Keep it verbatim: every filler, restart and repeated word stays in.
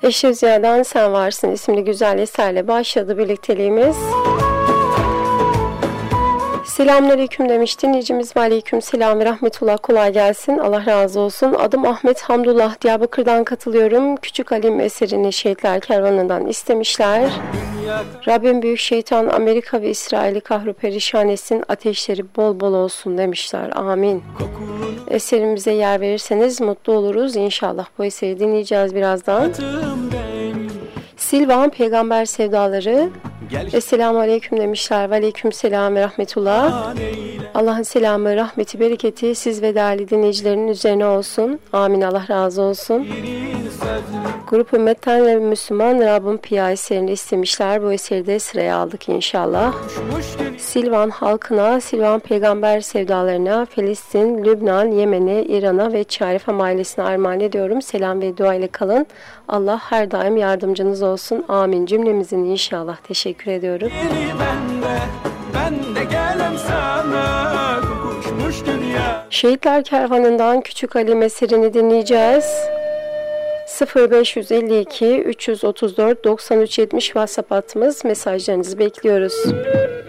Eşref Ziya'dan Sen Varsın isimli güzel eserle başladı birlikteliğimiz. Selamünaleyküm demiş dinleyicimiz. Ve aleyküm selam ve rahmetullah, kolay gelsin. Allah razı olsun. Adım Ahmet Hamdullah, Diyarbakır'dan katılıyorum. Küçük Halim eserini Şehitler Kervanı'ndan istemişler. Rabbim büyük şeytan Amerika ve İsrail'i kahru perişan etsin, ateşleri bol bol olsun demişler. Amin. Eserimize yer verirseniz mutlu oluruz. İnşallah bu eseri dinleyeceğiz birazdan. Silvan Peygamber Sevdaları. Esselamu Aleyküm demişler. Ve aleyküm selam ve rahmetullah. Allah'ın selamı, rahmeti, bereketi siz ve değerli dinleyicilerin üzerine olsun. Amin. Allah razı olsun. Grup Ümmetten ve Müslüman Rabbim Piyah eserini istemişler. Bu eseri de sıraya aldık inşallah. Silvan halkına, Silvan Peygamber sevdalarına, Filistin, Lübnan, Yemen'e, İran'a ve Çarifam ailesine armağan ediyorum. Selam ve dua ile kalın. Allah her daim yardımcınız olsun. Amin. Cümlemizin inşallah. Teşekkür ediyorum. Şehitler Kervanı'ndan Küçük Halim eserini dinleyeceğiz. sıfır beş yüz elli iki üç yüz otuz dört doksan üç yetmiş WhatsApp hattımız. Mesajlarınızı bekliyoruz.